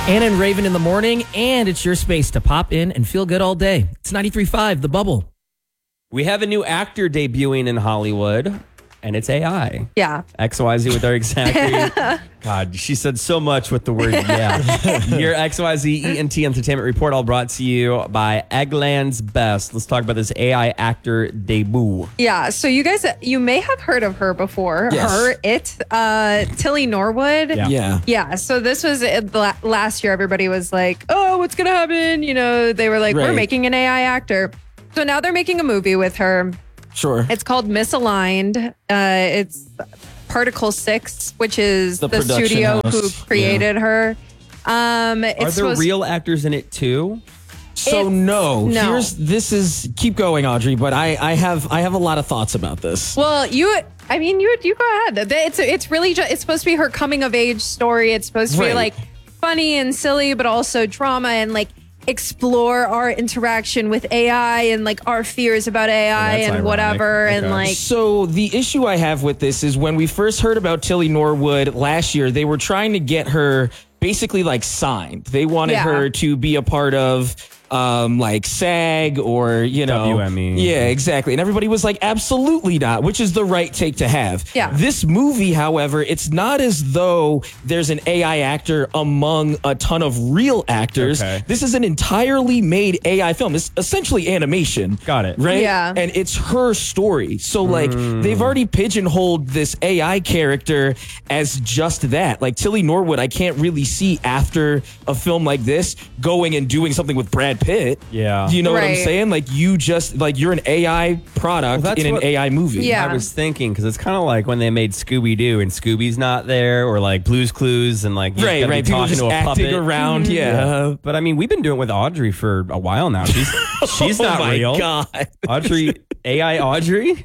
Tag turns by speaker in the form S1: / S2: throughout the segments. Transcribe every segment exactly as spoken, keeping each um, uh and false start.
S1: Anna and Raven in the morning, and it's your space to pop in and feel good all day. It's ninety-three point five, The Bubble.
S2: We have a new actor debuting in Hollywood, and it's A I.
S3: Yeah.
S2: X Y Z with our exactly. God, she said so much with the word yeah. Your X Y Z E N T Entertainment Report, all brought to you by Eggland's Best. Let's talk about this A I actor debut.
S3: Yeah. So you guys, you may have heard of her before.
S4: Yes.
S3: Her, it, uh, Tilly Norwood.
S2: Yeah.
S4: Yeah.
S3: Yeah. So this was uh, la- last year. Everybody was like, "Oh, what's gonna happen?" You know, they were like, "We're
S4: Right.
S3: making an A I actor." So now they're making a movie with her.
S4: Sure.
S3: It's called Misaligned. Uh, it's Particle Six, which is
S4: The
S3: the,
S4: production
S3: studio
S4: house.
S3: who created her. Um, it's
S2: Are there
S3: supposed-
S2: real actors in it too?
S4: So
S3: It's-
S4: no,
S3: no.
S4: here's this is keep going, Audrey. But I I have I have a lot of thoughts about this.
S3: Well, you, I mean, you, you go ahead. It's it's really just, it's supposed to be her coming of age story. It's supposed to be
S4: Right.
S3: like funny and silly, but also drama and like explore our interaction with A I and like our fears about A I
S2: that's
S3: and
S2: ironic.
S3: whatever. And
S2: Okay.
S3: like,
S4: So the issue I have with this is when we first heard about Tilly Norwood last year, they were trying to get her basically like signed. They wanted
S3: Yeah.
S4: her to be a part of um like SAG or you know
S2: W M E.
S4: Yeah, exactly. And everybody was like, absolutely not, which is the right take to have.
S3: Yeah.
S4: This movie, however, it's not as though there's an A I actor among a ton of real actors.
S2: Okay.
S4: This is an entirely made A I film. It's essentially animation.
S2: Got it.
S4: Right?
S3: Yeah.
S4: And it's her story. So, like, they've already pigeonholed this A I character as just that. Like, Tilly Norwood, I can't really see after a film like this going and doing something with Brad Pitt.
S2: Yeah.
S4: Do you know what I'm
S3: Right.
S4: saying? Like, you just, like, you're an A I product
S2: Well, that's
S4: in an
S2: what-
S4: A I movie.
S3: Yeah.
S2: I was thinking because it's kind of like when they made Scooby Doo and Scooby's not there, or like Blue's Clues and like you
S4: Right,
S2: gotta be
S4: right. People
S2: talking
S4: just
S2: to a
S4: acting
S2: puppet.
S4: around. Yeah.
S2: But I mean, we've been doing it with Audrey for a while now. She's she's
S4: Oh
S2: not
S4: my
S2: real.
S4: God.
S2: Audrey, A I Audrey.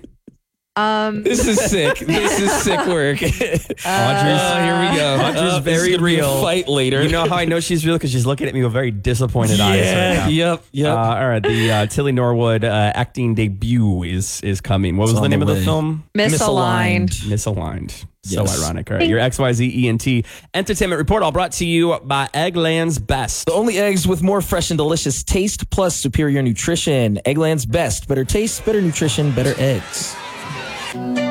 S3: um,
S4: This is sick. This is sick work.
S2: Audrey's
S4: Oh, here we go.
S2: Audrey's
S4: Uh, this is
S2: very
S4: gonna be a
S2: real.
S4: fight later.
S2: You know how I know she's real? Because she's looking at me with very disappointed eyes right now.
S4: Yep. Yep.
S2: Uh, all right, the uh, Tilly Norwood uh, acting debut is is coming. What was
S4: It's
S2: the
S4: on
S2: name
S4: the
S2: of the
S4: way.
S2: film?
S3: Misaligned.
S2: Misaligned. So
S4: Yes.
S2: ironic. All right, your X Y Z E N T Entertainment Report, all brought to you by Eggland's Best.
S4: The only eggs with more fresh and delicious taste plus superior nutrition. Eggland's Best. Better taste, better nutrition, better eggs.